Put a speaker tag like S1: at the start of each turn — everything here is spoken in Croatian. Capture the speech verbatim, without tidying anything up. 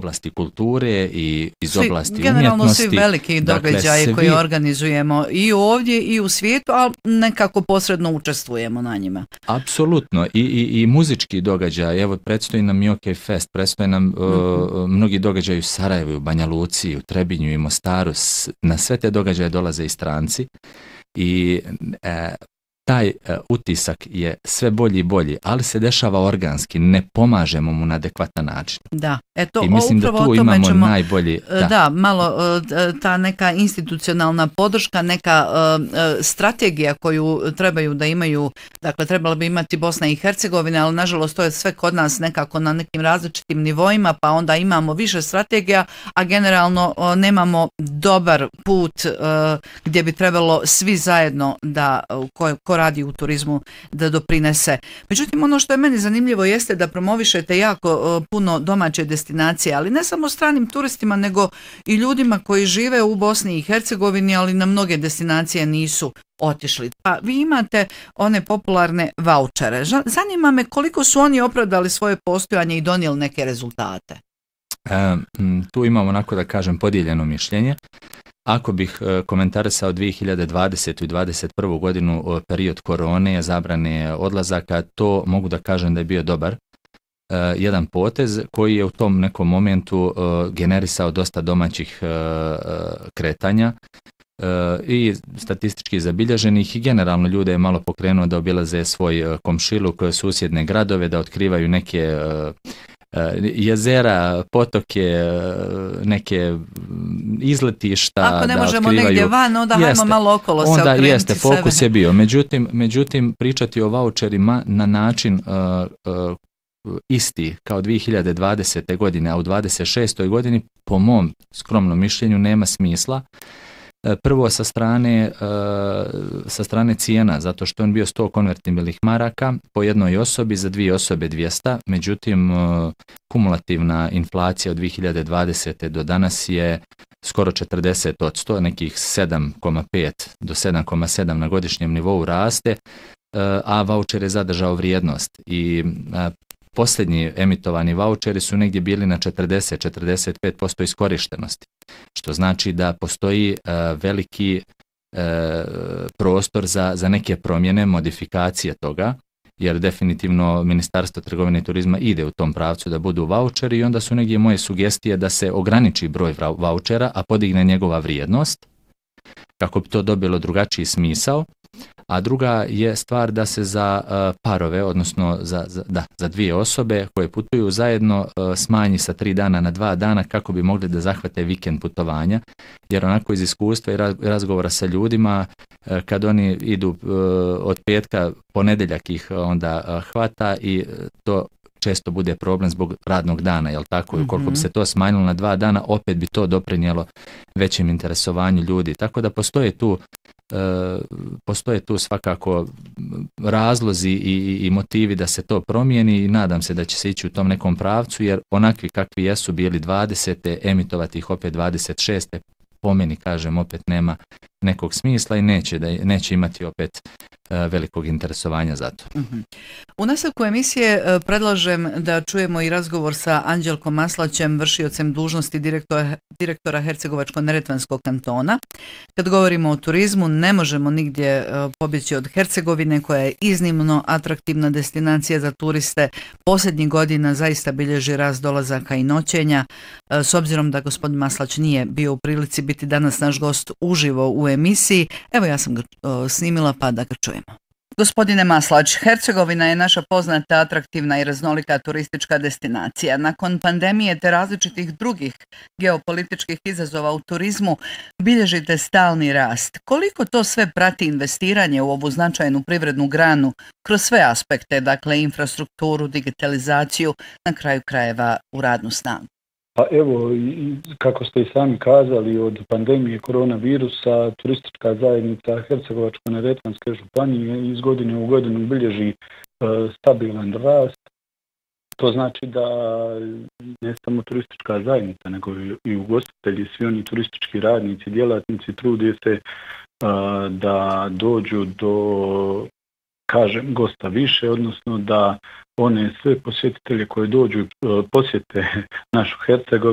S1: oblasti kulture i iz
S2: svi,
S1: oblasti
S2: generalno
S1: umjetnosti.
S2: Generalno svi veliki događaje dakle, svi... koje organizujemo i ovdje i u svijetu, ali nekako posredno učestvujemo na njima.
S1: Apsolutno. I, i, i muzički događaj. Evo, predstoji nam Jockey Fest, predstoji nam mm-hmm. uh, mnogi događaji u Sarajevu, u Banja Luci, u Trebinju i Mostaru. Na sve te događaje dolaze i stranci. I e, taj e, utisak je sve bolji i bolji, ali se dešava organski, ne pomažemo mu na adekvatan način.
S2: Da, eto,
S1: i mislim da tu imamo ćemo, najbolji...
S2: Da. da, malo ta neka institucionalna podrška, neka uh, strategija koju trebaju da imaju, dakle trebala bi imati Bosna i Hercegovina, ali nažalost to je sve kod nas nekako na nekim različitim nivoima, pa onda imamo više strategija, a generalno uh, nemamo dobar put uh, gdje bi trebalo svi zajedno da uh, ko, ko radi u turizmu da doprinese. Međutim, ono što je meni zanimljivo jeste da promovišete jako uh, puno domaće destinacije, ali ne samo stranim turistima, nego i ljudima koji žive u Bosni i Hercegovini, ali na mnoge destinacije nisu otišli. Pa vi imate one popularne vaučere. Zanima me koliko su oni opravdali svoje postojanje i donijeli neke rezultate.
S1: E, tu imamo, onako da kažem, podijeljeno mišljenje. Ako bih komentarisao dvije hiljade dvadesete i dvadeset prvu godinu period korone, zabrane odlazaka, to mogu da kažem da je bio dobar uh, jedan potez koji je u tom nekom momentu uh, generisao dosta domaćih uh, kretanja uh, i statistički zabilježenih i generalno ljude je malo pokrenuo da obilaze svoj uh, komšiluk, susjedne gradove, da otkrivaju neke uh, jezera, potoke, neke izletišta.
S2: Ako ne
S1: da
S2: možemo
S1: otkrivaju,
S2: negdje van, onda
S1: jeste,
S2: hajmo malo okolo se
S1: onda
S2: okrenuti
S1: jeste, fokus
S2: sebe.
S1: je bio. Međutim, međutim, pričati o vaučerima na način uh, uh, isti kao dvije hiljade dvadesete godine, a u dvadeset šestoj godini, po mom skromnom mišljenju, nema smisla. Prvo sa strane, sa strane cijena, zato što on bio sto konvertibilnih maraka po jednoj osobi, za dvije osobe dvjesto, međutim kumulativna inflacija od dvije hiljade dvadesete do danas je skoro četrdeset posto, nekih sedam zarez pet do sedam zarez sedam na godišnjem nivou raste, a vaučer je zadržao vrijednost i posljednji emitovani vaučeri su negdje bili na četrdeset do četrdeset pet posto iskorištenosti, što znači da postoji uh, veliki uh, prostor za, za neke promjene, modifikacije toga, jer definitivno Ministarstvo trgovine i turizma ide u tom pravcu da budu vaučeri i onda su negdje moje sugestije da se ograniči broj vaučera, a podigne njegova vrijednost, kako bi to dobilo drugačiji smisao. A druga je stvar da se za uh, parove, odnosno za, za, da, za dvije osobe koje putuju zajedno uh, smanji sa tri dana na dva dana kako bi mogli da zahvate vikend putovanja, jer onako iz iskustva i razgovora sa ljudima, uh, kad oni idu uh, od petka, ponedjeljak ih onda uh, hvata i to često bude problem zbog radnog dana, jel tako? I ukoliko bi se to smanjilo na dva dana, opet bi to doprinijelo većem interesovanju ljudi. Tako da postoje tu Uh, postoje tu svakako razlozi i, i motivi da se to promijeni i nadam se da će se ići u tom nekom pravcu, jer onakvi kakvi jesu bili dvadesete, emitovati ih opet dvadeset šeste, po meni kažem opet nema nekog smisla i neće, da, neće imati opet uh, velikog interesovanja za to.
S2: Uh-huh. U nastavku emisije uh, predlažem da čujemo i razgovor sa Anđelkom Maslaćem, vršiocem dužnosti direktora, direktora Hercegovačko-neretvanskog kantona. Kad govorimo o turizmu, ne možemo nigdje uh, pobjeći od Hercegovine, koja je iznimno atraktivna destinacija za turiste. Posljednjih godina zaista bilježi rast dolazaka i noćenja. Uh, s obzirom da gospodin Maslać nije bio u prilici biti danas naš gost uživo u emisiji, evo ja sam ga uh, snimila pa da ga čujemo. Gospodine Maslać, Hercegovina je naša poznata, atraktivna i raznolika turistička destinacija. Nakon pandemije te različitih drugih geopolitičkih izazova u turizmu bilježite stalni rast. Koliko to sve prati investiranje u ovu značajnu privrednu granu kroz sve aspekte, dakle infrastrukturu, digitalizaciju, na kraju krajeva u radnu snagu?
S3: Pa evo, kako ste i sami kazali, od pandemije koronavirusa turistička zajednica Hercegovačko-neretvanske županije iz godine u godinu bilježi e, stabilan rast. To znači da ne samo turistička zajednica, nego i ugostitelji, svi oni turistički radnici, djelatnici trude se e, da dođu do, kažem, gosta više, odnosno da one sve posjetitelje koje dođu posjete našu Hercegovinu